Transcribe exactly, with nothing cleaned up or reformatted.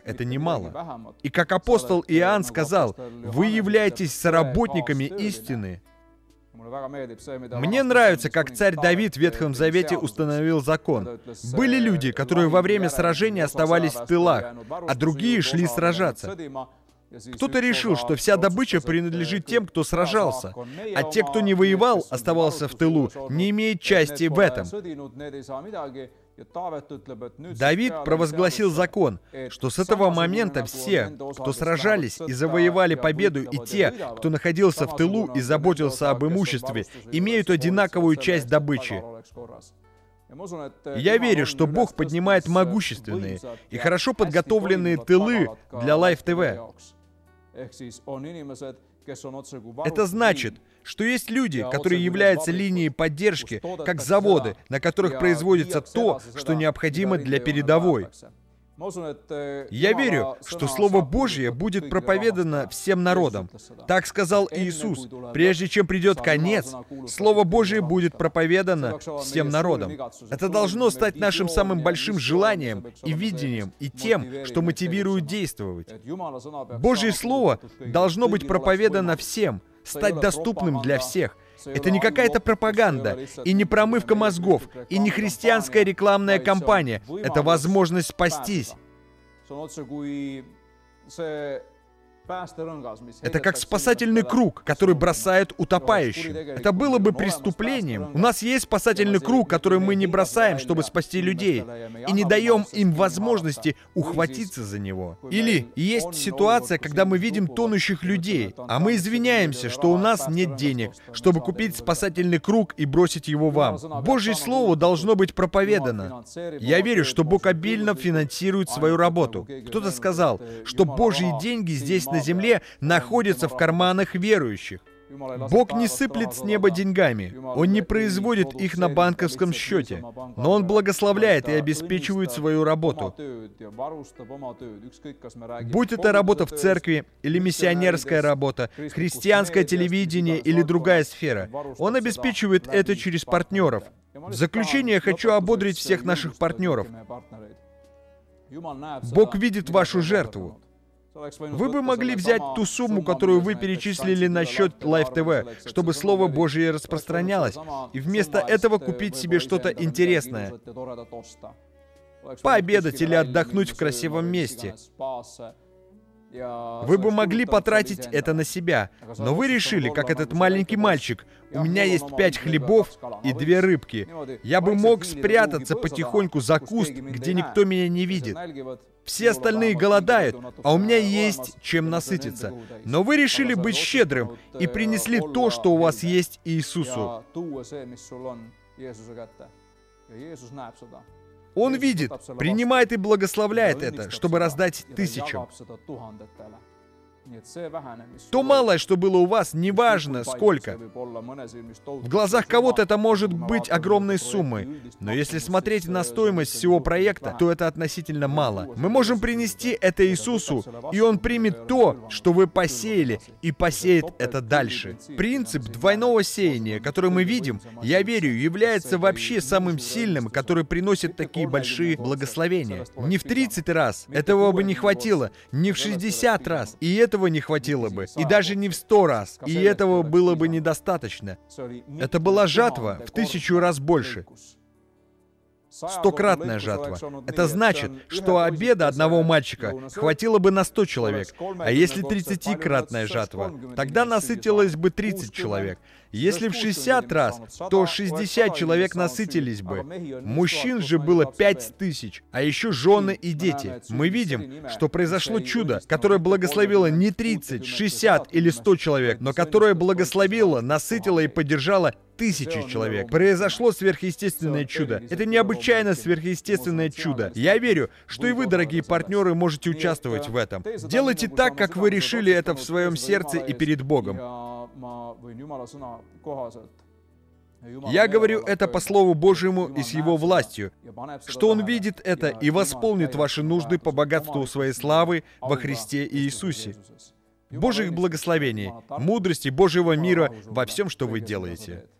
это немало. И как апостол Иоанн сказал, вы являетесь соработниками истины. Мне нравится, как царь Давид в Ветхом Завете установил закон. Были люди, которые во время сражения оставались в тылах, а другие шли сражаться. Кто-то решил, что вся добыча принадлежит тем, кто сражался, а те, кто не воевал, оставался в тылу, не имеет части в этом. Давид провозгласил закон, что с этого момента все, кто сражались и завоевали победу, и те, кто находился в тылу и заботился об имуществе, имеют одинаковую часть добычи. Я верю, что Бог поднимает могущественные и хорошо подготовленные тылы для Live ти ви. Это значит, что есть люди, которые являются линией поддержки, как заводы, на которых производится то, что необходимо для передовой. Я верю, что Слово Божье будет проповедано всем народам. Так сказал Иисус. Прежде чем придет конец, Слово Божье будет проповедано всем народам. Это должно стать нашим самым большим желанием и видением, и тем, что мотивирует действовать. Божье Слово должно быть проповедано всем, стать доступным для всех. Это не какая-то пропаганда, и не промывка мозгов, и не христианская рекламная кампания. Это возможность спастись. Это как спасательный круг, который бросает утопающим. Это было бы преступлением. У нас есть спасательный круг, который мы не бросаем, чтобы спасти людей, и не даем им возможности ухватиться за него. Или есть ситуация, когда мы видим тонущих людей, а мы извиняемся, что у нас нет денег, чтобы купить спасательный круг и бросить его вам. Божье Слово должно быть проповедано. Я верю, что Бог обильно финансирует свою работу. Кто-то сказал, что Божьи деньги здесь на земле находятся в карманах верующих. Бог не сыплет с неба деньгами. Он не производит их на банковском счете. Но Он благословляет и обеспечивает свою работу. Будь это работа в церкви, или миссионерская работа, христианское телевидение или другая сфера, Он обеспечивает это через партнеров. В заключение я хочу ободрить всех наших партнеров. Бог видит вашу жертву. Вы бы могли взять ту сумму, которую вы перечислили на счет Live ти ви, чтобы Слово Божие распространялось, и вместо этого купить себе что-то интересное. Пообедать или отдохнуть в красивом месте. Вы бы могли потратить это на себя, но вы решили, как этот маленький мальчик, у меня есть пять хлебов и две рыбки. Я бы мог спрятаться потихоньку за куст, где никто меня не видит. Все остальные голодают, а у меня есть чем насытиться. Но вы решили быть щедрым и принесли то, что у вас есть, Иисусу. Он видит, принимает и благословляет это, чтобы раздать тысячам. То малое, что было у вас, неважно сколько. В глазах кого-то это может быть огромной суммой, но если смотреть на стоимость всего проекта, то это относительно мало. Мы можем принести это Иисусу, и Он примет то, что вы посеяли, и посеет это дальше. Принцип двойного сеяния, который мы видим, я верю, является вообще самым сильным, который приносит такие большие благословения. Не в тридцать раз, этого бы не хватило, не в шестьдесят раз, и этого не хватило бы, и даже не в сто раз, и этого было бы недостаточно. Это была жатва в тысячу раз больше. Стократная жатва. Это значит, что обеда одного мальчика хватило бы на сто человек, а если тридцатикратная жатва, тогда насытилось бы тридцать человек. Если в шестьдесят раз, то шестьдесят человек насытились бы. Мужчин же было пять тысяч, а еще жены и дети. Мы видим, что произошло чудо, которое благословило не тридцать, шестьдесят или сто человек, но которое благословило, насытило и поддержало тысячи человек. Произошло сверхъестественное чудо. Это необычайно сверхъестественное чудо. Я верю, что и вы, дорогие партнеры, можете участвовать в этом. Делайте так, как вы решили это в своем сердце и перед Богом. Я говорю это по Слову Божьему и с Его властью, что Он видит это и восполнит ваши нужды по богатству своей славы во Христе Иисусе. Божьих благословений, мудрости, Божьего мира во всем, что вы делаете.